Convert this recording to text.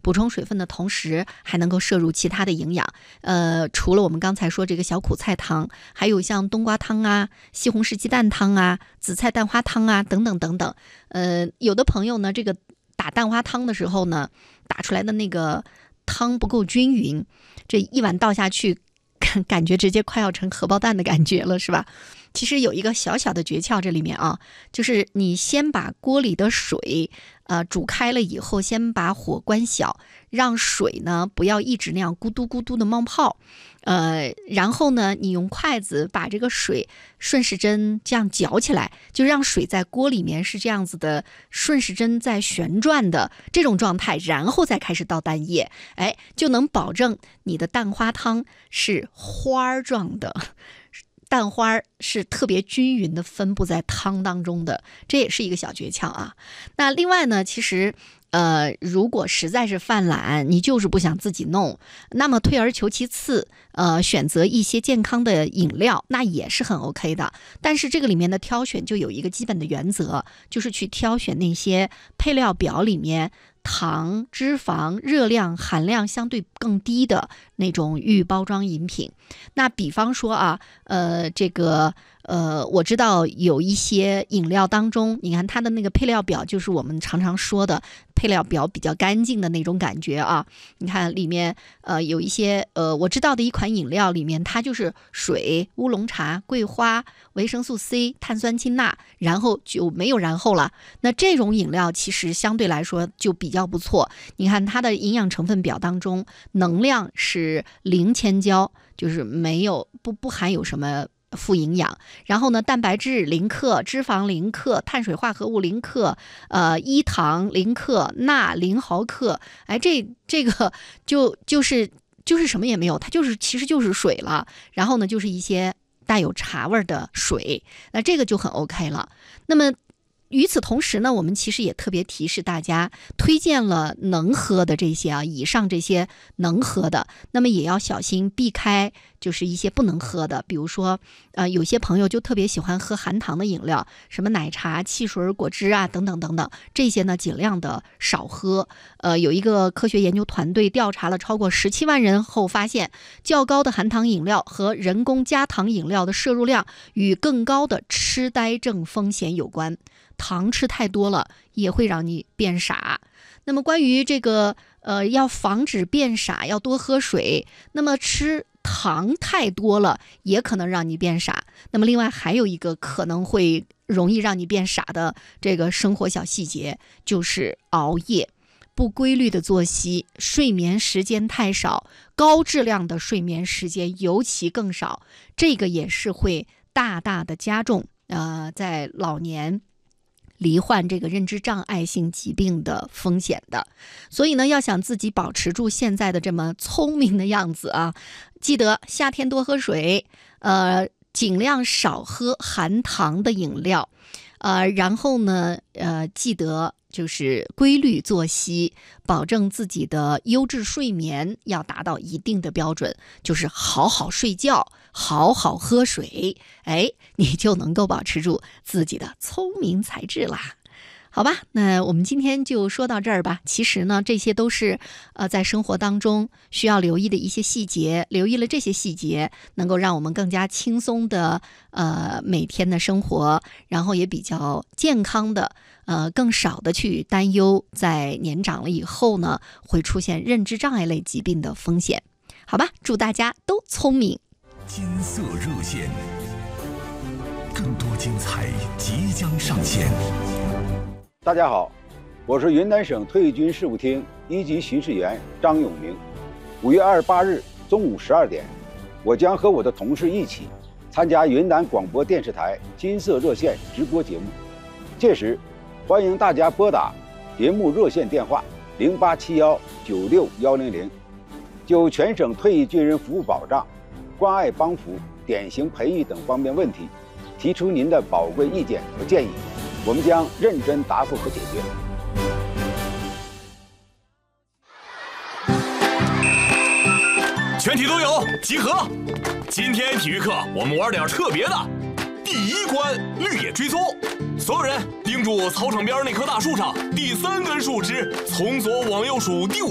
补充水分的同时，还能够摄入其他的营养。除了我们刚才说这个小苦菜汤，还有像冬瓜汤啊、西红柿鸡蛋汤啊、紫菜蛋花汤啊等等等等。有的朋友呢，这个打蛋花汤的时候呢，打出来的那个汤不够均匀，这一碗倒下去，感觉直接快要成荷包蛋的感觉了，是吧？其实有一个小小的诀窍，这里面啊，就是你先把锅里的水煮开了以后，先把火关小，让水呢不要一直那样咕嘟咕嘟的冒泡，然后呢，你用筷子把这个水顺时针这样搅起来，就让水在锅里面是这样子的顺时针在旋转的这种状态，然后再开始倒蛋液，就能保证你的蛋花汤是花状的。蛋花是特别均匀的分布在汤当中的，这也是一个小诀窍啊。那另外呢，其实如果实在是犯懒，你就是不想自己弄，那么退而求其次，选择一些健康的饮料，那也是很 OK 的。但是这个里面的挑选就有一个基本的原则，就是去挑选那些配料表里面糖、脂肪、热量含量相对更低的那种预包装饮品。那比方说啊，我知道有一些饮料当中，你看它的那个配料表，就是我们常常说的配料表比较干净的那种感觉啊。你看里面有一些我知道的一款饮料里面，它就是水、乌龙茶、桂花、维生素 C、碳酸氢钠，然后就没有然后了。那这种饮料其实相对来说就比较不错。你看它的营养成分表当中，能量是0千焦，就是没有不含有什么负营养。然后呢，蛋白质0克，脂肪0克，碳水化合物0克，一糖0克，钠0毫克。这个就是什么也没有，它其实就是水了。然后呢，就是一些带有茶味的水，那这个就很 OK 了。那么与此同时呢，我们其实也特别提示大家，推荐了能喝的这些啊，以上这些能喝的，那么也要小心避开就是一些不能喝的。比如说有些朋友就特别喜欢喝含糖的饮料，什么奶茶、汽水、果汁啊等等等等，这些呢尽量的少喝。有一个科学研究团队调查了超过17万人后发现，较高的含糖饮料和人工加糖饮料的摄入量与更高的痴呆症风险有关。糖吃太多了也会让你变傻。那么关于这个要防止变傻，要多喝水。那么吃糖太多了也可能让你变傻。那么另外还有一个可能会容易让你变傻的这个生活小细节，就是熬夜。不规律的作息，睡眠时间太少，高质量的睡眠时间尤其更少，这个也是会大大的加重在老年罹患这个认知障碍性疾病的风险的。所以呢，要想自己保持住现在的这么聪明的样子啊，记得夏天多喝水，尽量少喝含糖的饮料，然后呢，记得就是规律作息，保证自己的优质睡眠要达到一定的标准，就是好好睡觉，好好喝水，你就能够保持住自己的聪明才智啦。好吧，那我们今天就说到这儿吧。其实呢，这些都是在生活当中需要留意的一些细节，留意了这些细节，能够让我们更加轻松的每天的生活，然后也比较健康的更少的去担忧在年长了以后呢会出现认知障碍类疾病的风险。好吧，祝大家都聪明。 金色热线，更多精彩即将上线。 大家好，我是云南省退役军事务厅1级巡视员张永明。5月28日中午12点，我将和我的同事一起参加云南广播电视台金色热线直播节目。届时，欢迎大家拨打节目热线电话0871961100，就全省退役军人服务保障、关爱帮扶、典型培育等方面问题，提出您的宝贵意见和建议，我们将认真答复和解决。 全体都有，集合！今天体育课我们玩点特别的。第1关绿野追踪，所有人盯住操场边那棵大树上第3根树枝，从左往右数第5